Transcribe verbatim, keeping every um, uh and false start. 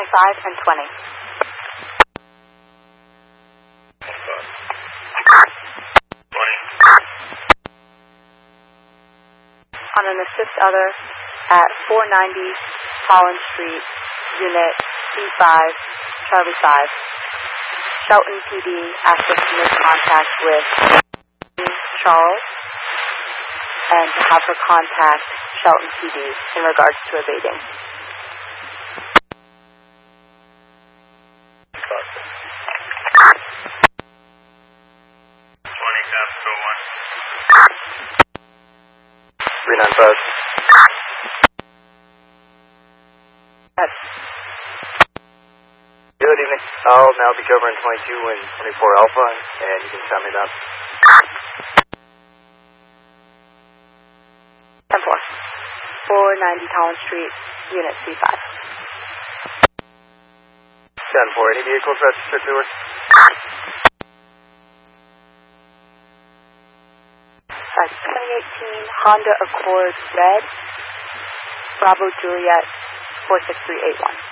twenty-five and twenty. On an assist other at four ninety Holland Street, Unit C five, Charlie five. Shelton P D asked us to make contact with Charles and to have her contact Shelton P D in regards to evading. twenty, Capital one. three nine five. That's Good evening. I'll now be covering twenty-two and twenty-four Alpha, and you can sound me down. ten four. four ninety Holland Street, Unit C five. ten four. Any vehicles registered to her? That's twenty eighteen Honda Accord Red, Bravo Juliet four six three eight one.